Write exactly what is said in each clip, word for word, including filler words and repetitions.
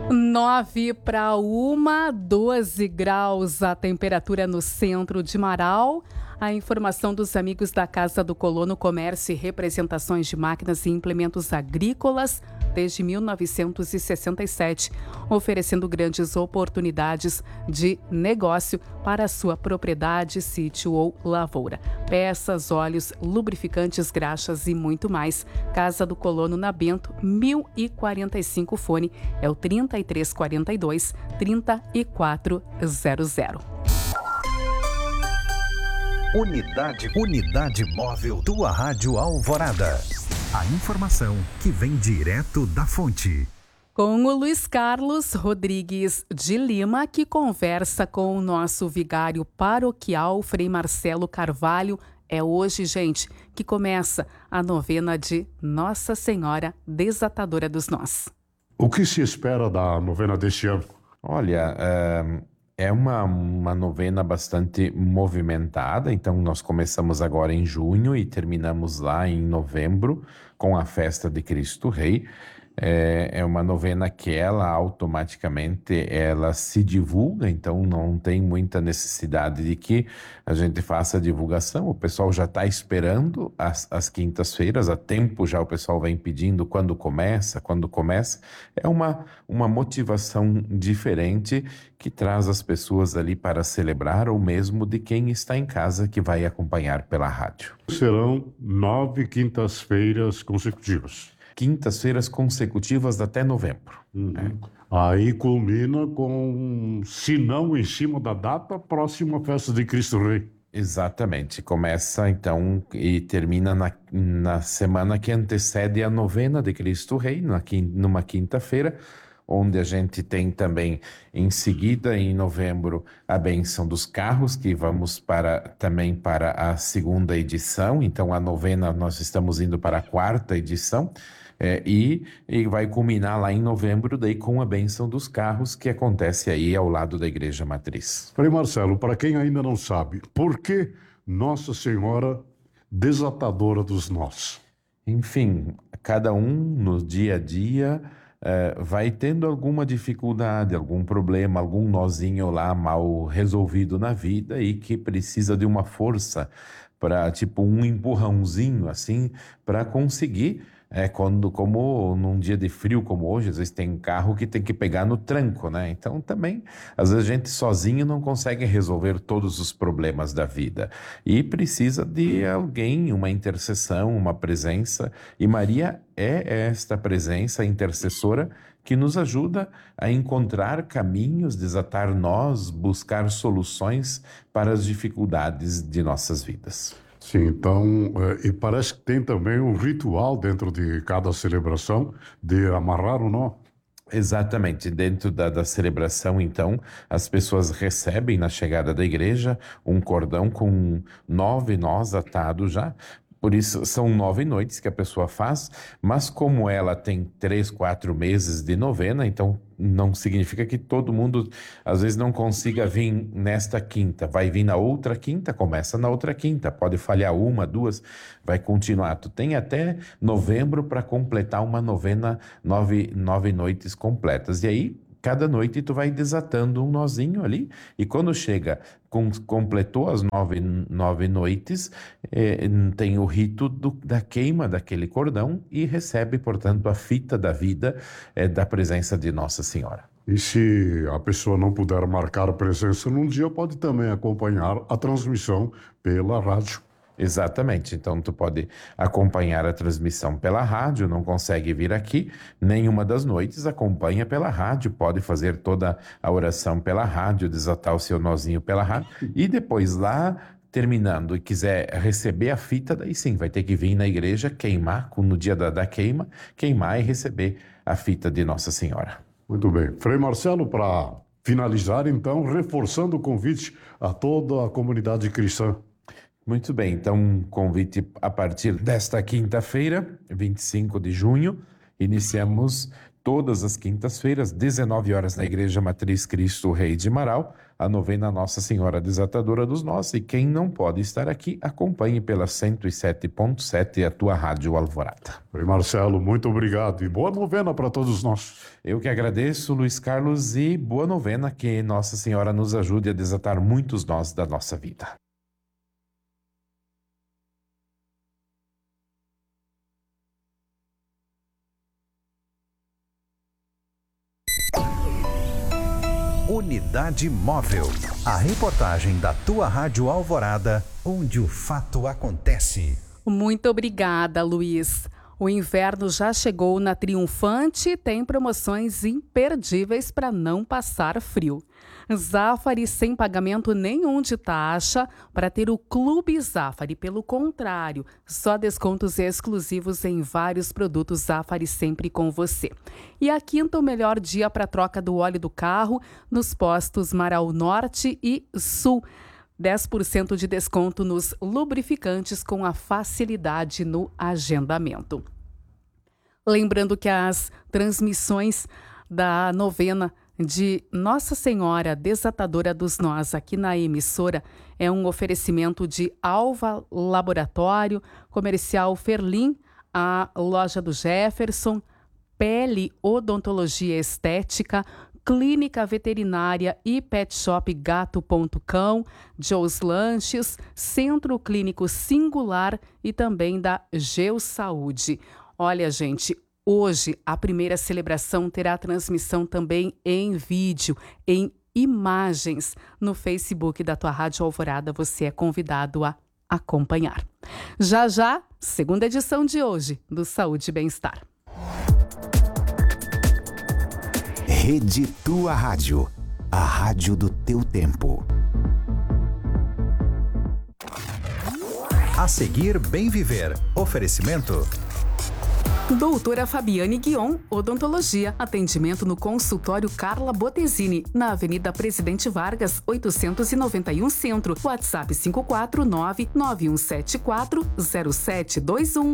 Nove para uma, doze graus a temperatura no centro de Marau. A informação dos amigos da Casa do Colono, Comércio e Representações de Máquinas e Implementos Agrícolas desde mil novecentos e sessenta e sete, oferecendo grandes oportunidades de negócio para a sua propriedade, sítio ou lavoura. Peças, óleos, lubrificantes, graxas e muito mais. Casa do Colono na Bento, mil e quarenta e cinco, fone é o trinta e três quarenta e dois, trinta e quatro zero zero. Unidade, Unidade Móvel, tua Rádio Alvorada. A informação que vem direto da fonte. Com o Luiz Carlos Rodrigues de Lima, que conversa com o nosso vigário paroquial, Frei Marcelo Carvalho. É hoje, gente, que começa a novena de Nossa Senhora Desatadora dos Nós. O que se espera da novena deste ano? Olha, é uma, uma novena bastante movimentada, então nós começamos agora em junho e terminamos lá em novembro com a festa de Cristo Rei. É, é uma novena que ela automaticamente ela se divulga, então não tem muita necessidade de que a gente faça a divulgação. O pessoal já está esperando as, as quintas-feiras, há tempo já o pessoal vem pedindo quando começa, quando começa. É uma, uma motivação diferente que traz as pessoas ali para celebrar, ou mesmo de quem está em casa que vai acompanhar pela rádio. Serão nove quintas-feiras consecutivas. Quintas-feiras consecutivas até novembro. Uhum. É. Aí culmina com, se não em cima da data, próxima festa de Cristo Rei. Exatamente. Começa então e termina na, na semana que antecede a novena de Cristo Rei, na, numa quinta-feira, onde a gente tem também em seguida, em novembro, a bênção dos carros, que vamos para, também para a segunda edição. Então a novena nós estamos indo para a quarta edição. É, e, e vai culminar lá em novembro daí com a bênção dos carros, que acontece aí ao lado da Igreja Matriz. Frei Marcelo, para quem ainda não sabe, por que Nossa Senhora Desatadora dos Nós? Enfim, cada um no dia a dia é, vai tendo alguma dificuldade, algum problema, algum nozinho lá mal resolvido na vida e que precisa de uma força para, tipo, um empurrãozinho assim, para conseguir. É quando, como num dia de frio como hoje, às vezes tem carro que tem que pegar no tranco, né? Então também, às vezes a gente sozinho não consegue resolver todos os problemas da vida e precisa de alguém, uma intercessão, uma presença, e Maria é esta presença intercessora que nos ajuda a encontrar caminhos, desatar nós, buscar soluções para as dificuldades de nossas vidas. Sim, então, é, e parece que tem também um ritual dentro de cada celebração de amarrar o nó. Exatamente, dentro da, da celebração, então, as pessoas recebem na chegada da igreja um cordão com nove nós atados já. Por isso, são nove noites que a pessoa faz, mas como ela tem três, quatro meses de novena, então não significa que todo mundo, às vezes, não consiga vir nesta quinta. Vai vir na outra quinta, começa na outra quinta. Pode falhar uma, duas, vai continuar. Tu tem até novembro para completar uma novena, nove, nove noites completas. E aí, cada noite tu vai desatando um nozinho ali, e quando chega, com, completou as nove, nove noites, eh, tem o rito do, da queima daquele cordão e recebe, portanto, a fita da vida eh, da presença de Nossa Senhora. E se a pessoa não puder marcar a presença num dia, pode também acompanhar a transmissão pela rádio. Exatamente, então tu pode acompanhar a transmissão pela rádio, não consegue vir aqui nenhuma das noites, acompanha pela rádio, pode fazer toda a oração pela rádio, desatar o seu nozinho pela rádio, e depois lá, terminando, e quiser receber a fita, daí sim, vai ter que vir na igreja, queimar, no dia da, da queima, queimar e receber a fita de Nossa Senhora. Muito bem. Frei Marcelo, para finalizar, então, reforçando o convite a toda a comunidade cristã. Muito bem, então convite a partir desta quinta-feira, vinte e cinco de junho, iniciamos todas as quintas-feiras, dezenove horas, na Igreja Matriz Cristo Rei de Marau, a novena Nossa Senhora Desatadora dos Nós. E quem não pode estar aqui, acompanhe pela cento e sete ponto sete, a tua Rádio Alvorada. Oi, Marcelo, muito obrigado e boa novena para todos nós. Eu que agradeço, Luiz Carlos, e boa novena, que Nossa Senhora nos ajude a desatar muitos nós da nossa vida. Unidade Móvel. A reportagem da tua Rádio Alvorada, onde o fato acontece. Muito obrigada, Luiz. O inverno já chegou na Triunfante e tem promoções imperdíveis para não passar frio. Zafari sem pagamento nenhum de taxa para ter o Clube Zafari. Pelo contrário, só descontos exclusivos em vários produtos Zafari, sempre com você. E a quinta, o melhor dia para troca do óleo do carro nos postos Marau Norte e Sul. dez por cento de desconto nos lubrificantes com a facilidade no agendamento. Lembrando que as transmissões da novena de Nossa Senhora Desatadora dos Nós aqui na emissora é um oferecimento de Alva Laboratório, Comercial Ferlim, a Loja do Jefferson, Pele Odontologia Estética, Clínica Veterinária e Pet Shop Gato ponto cão, Joe's Lanches, Centro Clínico Singular e também da Geosaúde. Olha, gente, hoje a primeira celebração terá transmissão também em vídeo, em imagens, no Facebook da tua Rádio Alvorada. Você é convidado a acompanhar. Já já, segunda edição de hoje do Saúde e Bem-Estar. Rede Tua Rádio, a rádio do teu tempo. A seguir, Bem Viver. Oferecimento Doutora Fabiane Guion, Odontologia. Atendimento no consultório Carla Bottesini, na Avenida Presidente Vargas, oitocentos e noventa e um Centro. WhatsApp cinco quatro nove nove um sete quatro zero sete dois um.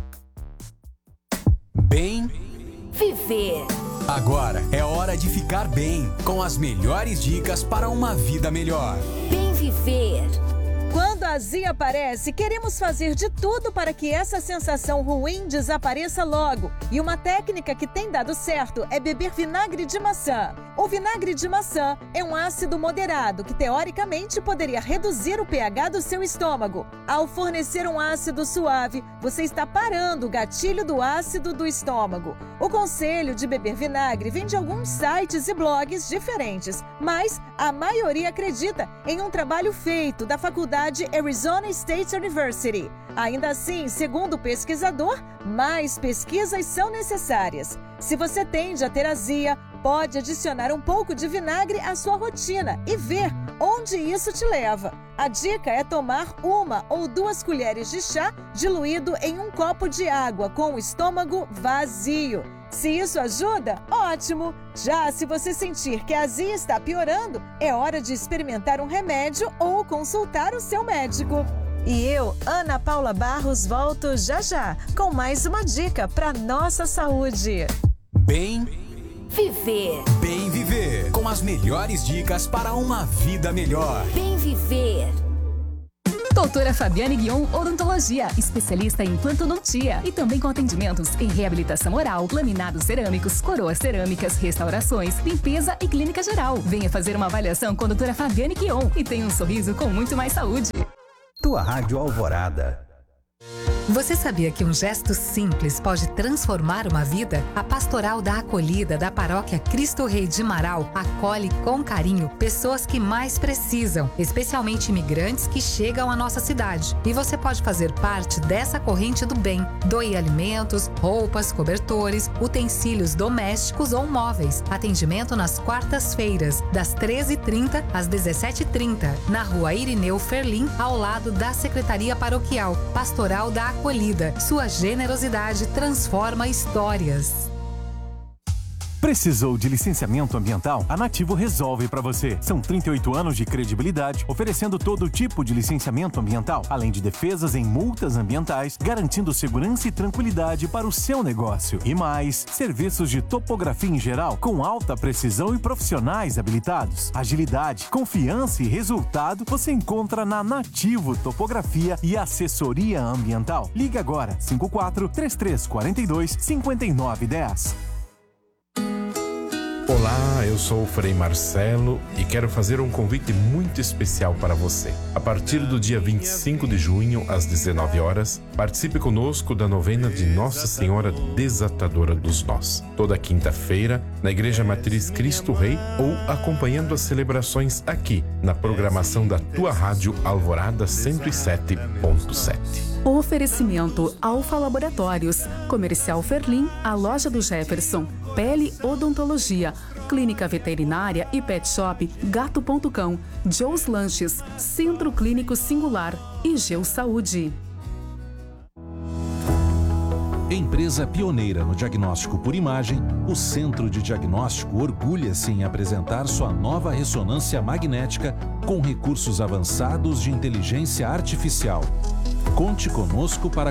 Bem Viver. Agora é hora de ficar bem, com as melhores dicas para uma vida melhor. Bem Viver. Quando a azia aparece, queremos fazer de tudo para que essa sensação ruim desapareça logo. E uma técnica que tem dado certo é beber vinagre de maçã. O vinagre de maçã é um ácido moderado que, teoricamente, poderia reduzir o pH do seu estômago. Ao fornecer um ácido suave, você está parando o gatilho do ácido do estômago. O conselho de beber vinagre vem de alguns sites e blogs diferentes, mas a maioria acredita em um trabalho feito da Faculdade Arizona State University. Ainda assim, segundo o pesquisador, mais pesquisas são necessárias. Se você tende a ter azia, pode adicionar um pouco de vinagre à sua rotina e ver onde isso te leva. A dica é tomar uma ou duas colheres de chá diluído em um copo de água com o estômago vazio. Se isso ajuda, ótimo! Já se você sentir que a azia está piorando, é hora de experimentar um remédio ou consultar o seu médico. E eu, Ana Paula Barros, volto já já com mais uma dica para nossa saúde. Bem Viver. Bem Viver, com as melhores dicas para uma vida melhor. Bem Viver. Doutora Fabiane Guion, Odontologia, especialista em implantodontia e também com atendimentos em reabilitação oral, laminados cerâmicos, coroas cerâmicas, restaurações, limpeza e clínica geral. Venha fazer uma avaliação com a doutora Fabiane Guion e tenha um sorriso com muito mais saúde. Tua Rádio Alvorada. Você sabia que um gesto simples pode transformar uma vida? A Pastoral da Acolhida da Paróquia Cristo Rei de Marau acolhe com carinho pessoas que mais precisam, especialmente imigrantes que chegam à nossa cidade. E você pode fazer parte dessa corrente do bem. Doe alimentos, roupas, cobertores, utensílios domésticos ou móveis. Atendimento nas quartas-feiras, das treze e trinta às dezessete e trinta, na Rua Irineu Ferlim, ao lado da Secretaria Paroquial. Pastoral da Acolhida. Sua generosidade transforma histórias. Precisou de licenciamento ambiental? A Nativo resolve para você. São trinta e oito anos de credibilidade, oferecendo todo tipo de licenciamento ambiental, além de defesas em multas ambientais, garantindo segurança e tranquilidade para o seu negócio. E mais, serviços de topografia em geral, com alta precisão e profissionais habilitados. Agilidade, confiança e resultado você encontra na Nativo Topografia e Assessoria Ambiental. Ligue agora, cinco quatro, três três quatro dois, cinco nove um zero. Olá, eu sou o Frei Marcelo e quero fazer um convite muito especial para você. A partir do dia vinte e cinco de junho, às dezenove horas, participe conosco da novena de Nossa Senhora Desatadora dos Nós. Toda quinta-feira, na Igreja Matriz Cristo Rei ou acompanhando as celebrações aqui, na programação da tua rádio Alvorada cento e sete ponto sete. Oferecimento Alfa Laboratórios, Comercial Ferlim, a Loja do Jefferson, Pele Odontologia, Clínica Veterinária e Pet Shop Gato ponto cão, Joe's Lanches, Centro Clínico Singular e Geo Saúde. Empresa pioneira no diagnóstico por imagem, o Centro de Diagnóstico orgulha-se em apresentar sua nova ressonância magnética com recursos avançados de inteligência artificial. Conte conosco para